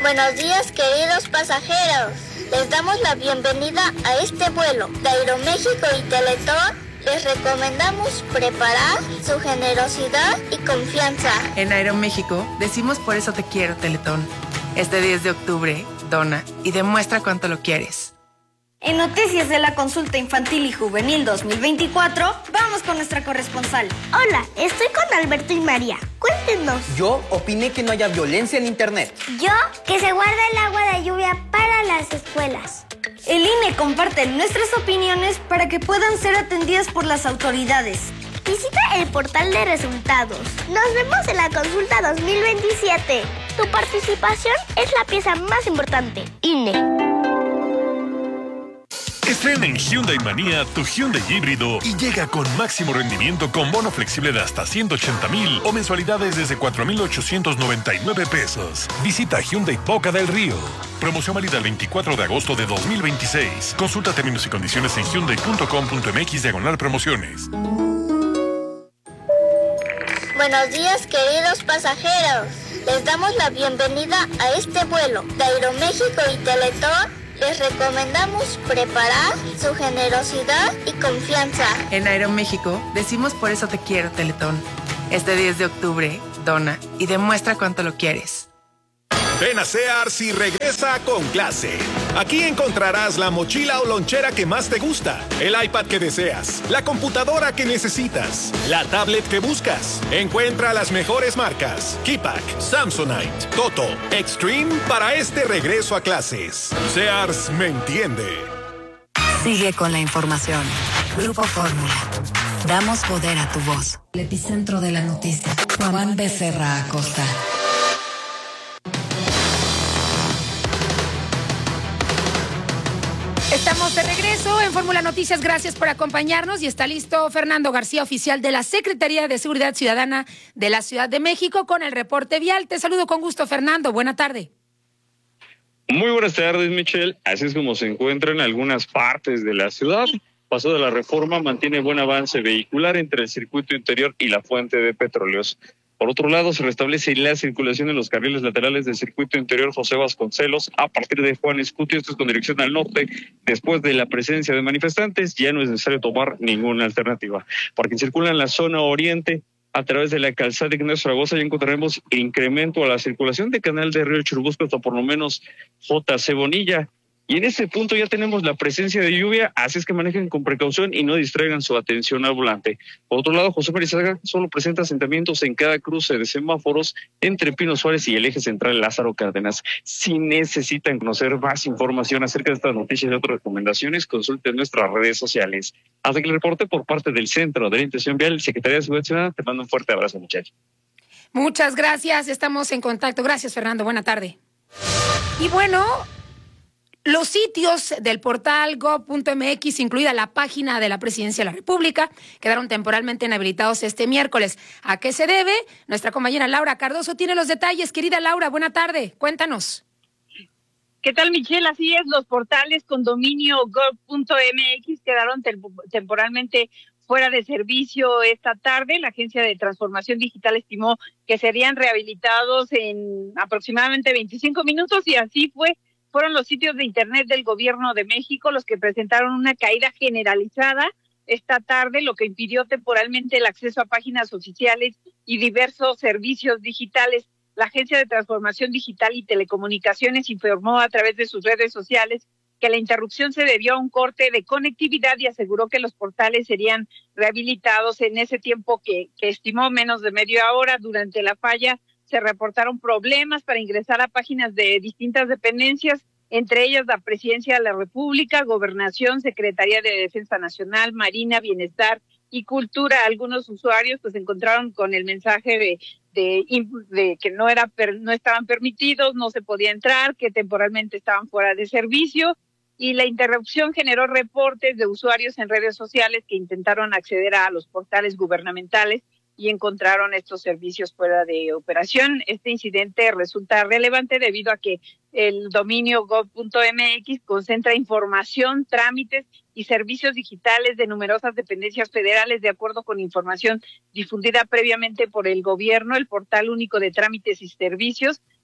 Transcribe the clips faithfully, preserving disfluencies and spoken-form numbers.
Buenos días, queridos pasajeros. Les damos la bienvenida a este vuelo de Aeroméxico y Teletón. Les recomendamos preparar su generosidad y confianza. En Aeroméxico decimos por eso te quiero, Teletón. Este diez de octubre, dona y demuestra cuánto lo quieres. En Noticias de la Consulta Infantil y Juvenil dos mil veinticuatro, vamos con nuestra corresponsal. Hola, estoy con Alberto y María. Cuéntenos. Yo opiné que no haya violencia en internet. Yo, que se guarda el agua de lluvia para las escuelas. El I N E comparte nuestras opiniones para que puedan ser atendidas por las autoridades. Visita el portal de resultados. Nos vemos en la consulta dos mil veintisiete. Tu participación es la pieza más importante. I N E. Estrena en Hyundai Manía tu Hyundai híbrido y llega con máximo rendimiento con bono flexible de hasta ciento ochenta mil o mensualidades desde cuatro mil ochocientos noventa y nueve pesos. Visita Hyundai Boca del Río. Promoción válida el veinticuatro de agosto de dos mil veintiséis. Consulta términos y condiciones en hyundai punto com punto m x diagonal promociones. Buenos días, queridos pasajeros. Les damos la bienvenida a este vuelo de Aeroméxico y Teletón. Les recomendamos preparar su generosidad y confianza. En Aeroméxico decimos por eso te quiero, Teletón. Este diez de octubre, dona y demuestra cuánto lo quieres. Ven a Sears y regresa con clase. Aquí encontrarás la mochila o lonchera que más te gusta, el iPad que deseas, la computadora que necesitas, la tablet que buscas. Encuentra las mejores marcas: Keypack, Samsonite, Toto, Extreme para este regreso a clases. Sears me entiende. Sigue con la información. Grupo Fórmula. Damos poder a tu voz. El epicentro de la noticia. Juan Becerra Acosta. Estamos de regreso en Fórmula Noticias. Gracias por acompañarnos y está listo Fernando García, oficial de la Secretaría de Seguridad Ciudadana de la Ciudad de México, con el reporte vial. Te saludo con gusto, Fernando. Buena tarde. Muy buenas tardes, Michelle. Así es como se encuentra en algunas partes de la ciudad. Paso de la Reforma mantiene buen avance vehicular entre el circuito interior y la fuente de petróleos. Por otro lado, se restablece la circulación en los carriles laterales del circuito interior José Vasconcelos a partir de Juan Escutia, esto es con dirección al norte. Después de la presencia de manifestantes, ya no es necesario tomar ninguna alternativa. Para quien circula en la zona oriente, a través de la calzada Ignacio Zaragoza, ya encontraremos incremento a la circulación de Canal de Río Churubusco hasta por lo menos J C Bonilla. Y en este punto ya tenemos la presencia de lluvia, así es que manejen con precaución y no distraigan su atención al volante. Por otro lado, José Marizaga solo presenta asentamientos en cada cruce de semáforos entre Pino Suárez y el eje central Lázaro Cárdenas. Si necesitan conocer más información acerca de estas noticias y otras recomendaciones, consulten nuestras redes sociales. Hasta aquí el reporte por parte del Centro de Orientación Vial, Secretaría de Seguridad Ciudadana. Te mando un fuerte abrazo, muchachos. Muchas gracias, estamos en contacto. Gracias, Fernando. Buena tarde. Y bueno, los sitios del portal gob punto m x, incluida la página de la Presidencia de la República, quedaron temporalmente inhabilitados este miércoles. ¿A qué se debe? Nuestra compañera Laura Cardoso tiene los detalles. Querida Laura, buena tarde. Cuéntanos. ¿Qué tal, Michelle? Así es, los portales con dominio gob punto m x quedaron te- temporalmente fuera de servicio esta tarde. La Agencia de Transformación Digital estimó que serían rehabilitados en aproximadamente veinticinco minutos y así fue. Fueron los sitios de internet del Gobierno de México los que presentaron una caída generalizada esta tarde, lo que impidió temporalmente el acceso a páginas oficiales y diversos servicios digitales. La Agencia de Transformación Digital y Telecomunicaciones informó a través de sus redes sociales que la interrupción se debió a un corte de conectividad y aseguró que los portales serían rehabilitados en ese tiempo que, que estimó menos de media hora. Durante la falla se reportaron problemas para ingresar a páginas de distintas dependencias, entre ellas la Presidencia de la República, Gobernación, Secretaría de Defensa Nacional, Marina, Bienestar y Cultura. Algunos usuarios pues se encontraron con el mensaje de, de, de que no era no estaban permitidos, no se podía entrar, que temporalmente estaban fuera de servicio, y la interrupción generó reportes de usuarios en redes sociales que intentaron acceder a los portales gubernamentales y encontraron estos servicios fuera de operación. Este incidente resulta relevante debido a que el dominio gob punto m x concentra información, trámites y servicios digitales de numerosas dependencias federales. De acuerdo con información difundida previamente por el gobierno, el portal único de trámites y servicios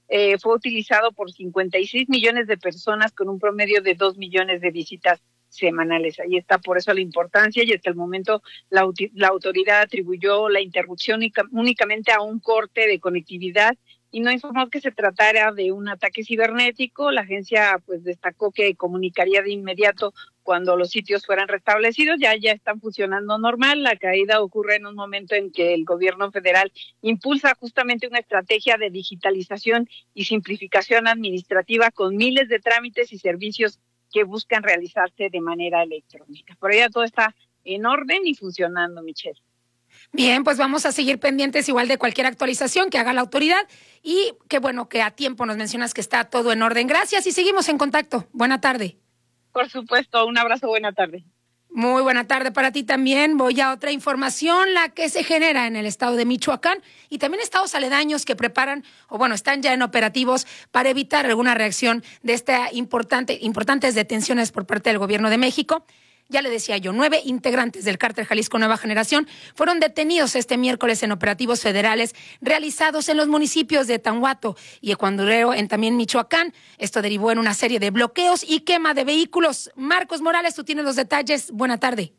eh, fue utilizado por cincuenta y seis millones de personas con un promedio de dos millones de visitas semanales. Ahí está, por eso la importancia, y hasta el momento la, la autoridad atribuyó la interrupción única, únicamente a un corte de conectividad y no informó que se tratara de un ataque cibernético. La agencia pues destacó que comunicaría de inmediato cuando los sitios fueran restablecidos. Ya, ya están funcionando normal. La caída ocurre en un momento en que el gobierno federal impulsa justamente una estrategia de digitalización y simplificación administrativa con miles de trámites y servicios que buscan realizarse de manera electrónica. Por allá todo está en orden y funcionando, Michelle. Bien, pues vamos a seguir pendientes igual de cualquier actualización que haga la autoridad y qué bueno que a tiempo nos mencionas que está todo en orden. Gracias y seguimos en contacto. Buena tarde. Por supuesto, un abrazo, buena tarde. Muy buena tarde para ti también. Voy a otra información, la que se genera en el estado de Michoacán y también estados aledaños que preparan, o bueno, están ya en operativos para evitar alguna reacción de esta importante, importantes detenciones por parte del gobierno de México. Ya le decía yo, nueve integrantes del Cártel Jalisco Nueva Generación fueron detenidos este miércoles en operativos federales realizados en los municipios de Tanhuato y Ecuandureo, en también Michoacán. Esto derivó en una serie de bloqueos y quema de vehículos. Marcos Morales, tú tienes los detalles. Buena tarde.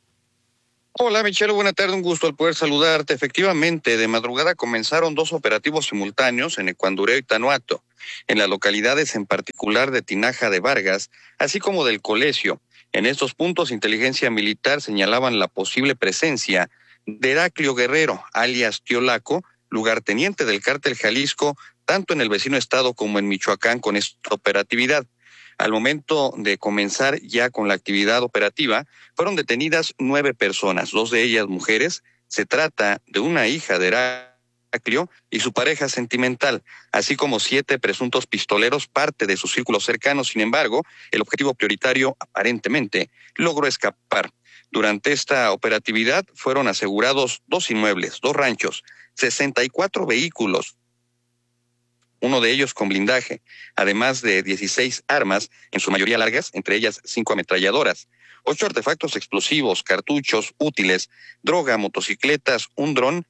Hola Michelle, buena tarde, un gusto al poder saludarte. Efectivamente, de madrugada comenzaron dos operativos simultáneos en Ecuandureo y Tanhuato, en las localidades en particular de Tinaja de Vargas, así como del Colesio. En estos puntos, inteligencia militar señalaban la posible presencia de Heraclio Guerrero, alias Tío Laco, lugarteniente del Cártel Jalisco, tanto en el vecino estado como en Michoacán con esta operatividad. Al momento de comenzar ya con la actividad operativa, fueron detenidas nueve personas, dos de ellas mujeres. Se trata de una hija de Heraclio y su pareja sentimental, así como siete presuntos pistoleros, parte de su círculo cercano. Sin embargo, el objetivo prioritario aparentemente logró escapar. Durante esta operatividad fueron asegurados dos inmuebles, dos ranchos, sesenta y cuatro vehículos, uno de ellos con blindaje, además de dieciséis armas, en su mayoría largas, entre ellas cinco ametralladoras, ocho artefactos explosivos, cartuchos, útiles, droga, motocicletas, un dron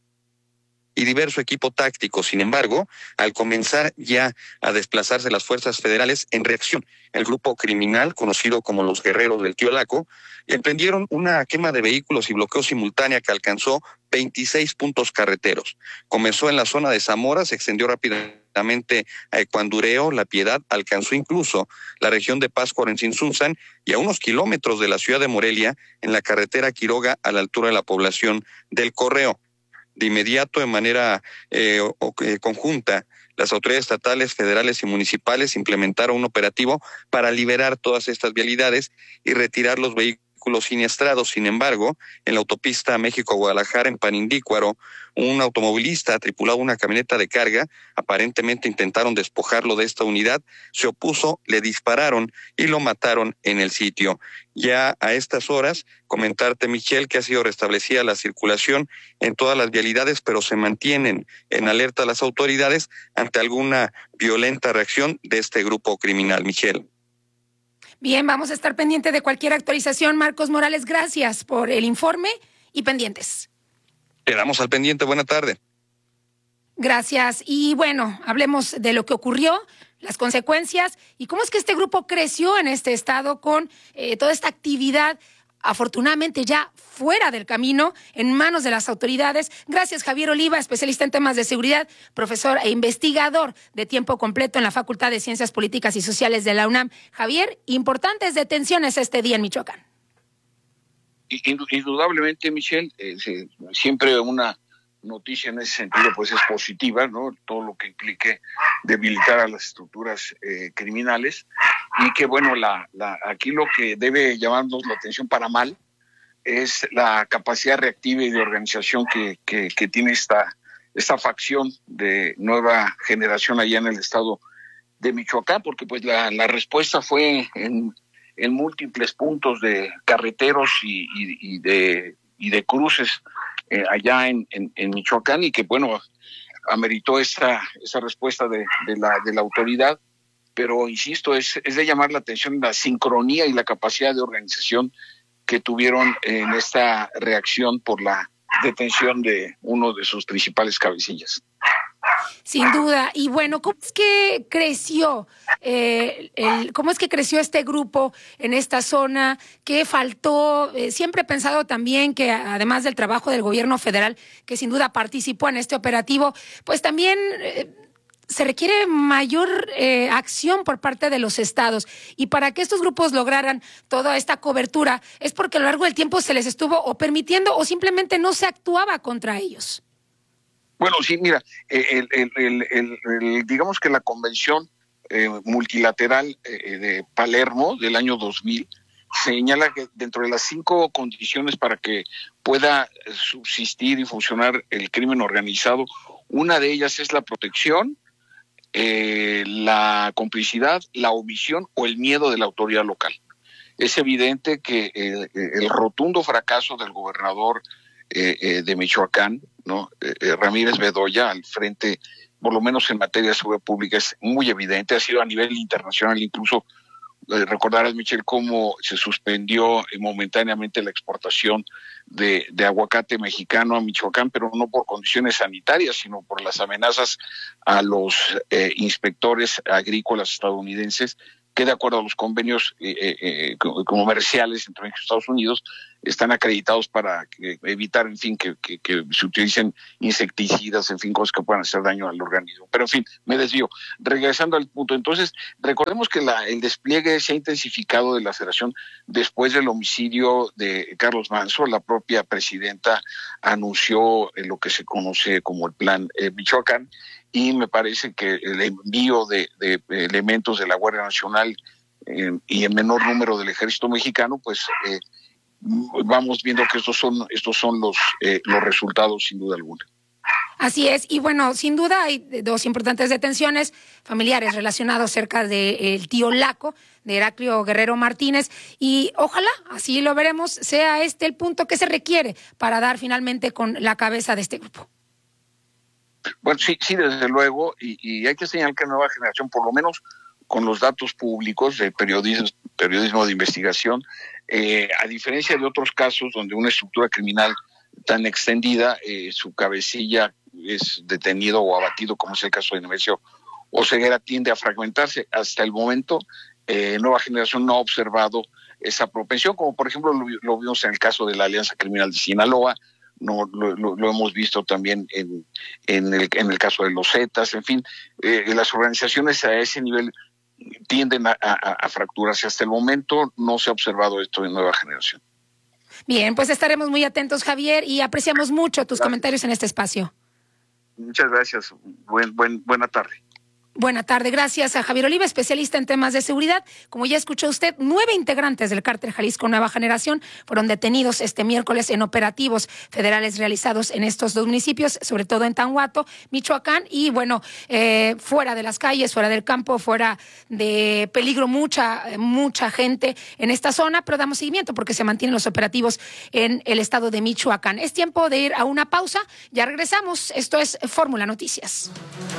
y diverso equipo táctico. Sin embargo, al comenzar ya a desplazarse las fuerzas federales en reacción, el grupo criminal conocido como los Guerreros del Tío Laco emprendieron una quema de vehículos y bloqueo simultánea que alcanzó veintiséis puntos carreteros. Comenzó en la zona de Zamora, se extendió rápidamente a Ecuandureo, La Piedad, alcanzó incluso la región de Pátzcuaro en Tzintzuntzan y a unos kilómetros de la ciudad de Morelia, en la carretera Quiroga, a la altura de la población del Correo. De inmediato, de manera eh, o, eh, conjunta, las autoridades estatales, federales y municipales implementaron un operativo para liberar todas estas vialidades y retirar los vehículos siniestrados. Sin embargo, en la autopista México-Guadalajara, en Panindícuaro, un automovilista tripulado una camioneta de carga, aparentemente intentaron despojarlo de esta unidad, se opuso, le dispararon y lo mataron en el sitio. Ya a estas horas, comentarte, Michelle, que ha sido restablecida la circulación en todas las vialidades, pero se mantienen en alerta las autoridades ante alguna violenta reacción de este grupo criminal. Michelle. Bien, vamos a estar pendientes de cualquier actualización. Marcos Morales, gracias por el informe y pendientes. Quedamos al pendiente. Buena tarde. Gracias. Y bueno, hablemos de lo que ocurrió, las consecuencias y cómo es que este grupo creció en este estado con eh, toda esta actividad, afortunadamente ya fuera del camino, en manos de las autoridades. Gracias, Javier Oliva, especialista en temas de seguridad, profesor e investigador de tiempo completo en la Facultad de Ciencias Políticas y Sociales de la UNAM. Javier, importantes detenciones este día en Michoacán. Indudablemente, Michelle, eh, siempre una noticia en ese sentido pues es positiva, ¿no? Todo lo que implique debilitar a las estructuras eh, criminales y que bueno, la, la aquí lo que debe llamarnos la atención para mal es la capacidad reactiva y de organización que, que, que tiene esta, esta facción de nueva generación allá en el estado de Michoacán, porque pues la, la respuesta fue en en múltiples puntos de carreteros y, y, y de y de cruces eh, allá en, en, en Michoacán y que bueno ameritó esa esa respuesta de, de la de la autoridad, pero insisto es es de llamar la atención la sincronía y la capacidad de organización que tuvieron en esta reacción por la detención de uno de sus principales cabecillas. Sin duda. Y bueno, ¿cómo es que creció eh, el, cómo es que creció este grupo en esta zona? ¿Qué faltó? Eh, siempre he pensado también que además del trabajo del gobierno federal, que sin duda participó en este operativo, pues también eh, se requiere mayor eh, acción por parte de los estados. Y para que estos grupos lograran toda esta cobertura, es porque a lo largo del tiempo se les estuvo o permitiendo o simplemente no se actuaba contra ellos. Bueno, sí, mira, el, el, el, el, el, digamos que la convención eh, multilateral eh, de Palermo del año dos mil señala que dentro de las cinco condiciones para que pueda subsistir y funcionar el crimen organizado, una de ellas es la protección, eh, la complicidad, la omisión o el miedo de la autoridad local. Es evidente que eh, el rotundo fracaso del gobernador eh, eh, de Michoacán, ¿no? Eh, Ramírez Bedoya, al frente, por lo menos en materia de seguridad pública, es muy evidente, ha sido a nivel internacional, incluso eh, recordarás, Michelle, cómo se suspendió eh, momentáneamente la exportación de, de aguacate mexicano a Michoacán, pero no por condiciones sanitarias, sino por las amenazas a los eh, inspectores agrícolas estadounidenses, que de acuerdo a los convenios eh, eh, comerciales entre México y Estados Unidos están acreditados para que, evitar, en fin, que, que, que se utilicen insecticidas, en fin, cosas que puedan hacer daño al organismo. Pero, en fin, me desvío. Regresando al punto, entonces, recordemos que la, el despliegue se ha intensificado de la Federación después del homicidio de Carlos Manzo. La propia presidenta anunció lo que se conoce como el Plan eh, Michoacán, y me parece que el envío de, de elementos de la Guardia Nacional eh, y en menor número del Ejército Mexicano, pues eh, vamos viendo que estos son estos son los eh, los resultados, sin duda alguna. Así es, y bueno, sin duda hay dos importantes detenciones familiares relacionados cerca del tío Laco, de Heraclio Guerrero Martínez, y ojalá, así lo veremos, sea este el punto que se requiere para dar finalmente con la cabeza de este grupo. Bueno, sí, sí, desde luego, y, y hay que señalar que Nueva Generación, por lo menos con los datos públicos del periodismo, periodismo de investigación, eh, a diferencia de otros casos donde una estructura criminal tan extendida, eh, su cabecilla es detenido o abatido, como es el caso de Nemesio Oseguera, tiende a fragmentarse. Hasta el momento, eh, Nueva Generación no ha observado esa propensión, como por ejemplo lo, lo vimos en el caso de la Alianza Criminal de Sinaloa. No, lo, lo, lo hemos visto también en, en, el, en el caso de los Zetas, en fin, eh, las organizaciones a ese nivel tienden a, a, a fracturarse. Hasta el momento no se ha observado esto en Nueva Generación. Bien, pues estaremos muy atentos, Javier, y apreciamos mucho tus gracias. comentarios en este espacio. Muchas gracias. Buen, buen, buena tarde. Buena tarde, gracias a Javier Oliva, especialista en temas de seguridad. Como ya escuchó usted, nueve integrantes del Cártel Jalisco Nueva Generación fueron detenidos este miércoles en operativos federales realizados en estos dos municipios, sobre todo en Tanhuato, Michoacán, y bueno, eh, fuera de las calles, fuera del campo, fuera de peligro, mucha, mucha gente en esta zona, pero damos seguimiento porque se mantienen los operativos en el estado de Michoacán. Es tiempo de ir a una pausa, ya regresamos. Esto es Fórmula Noticias.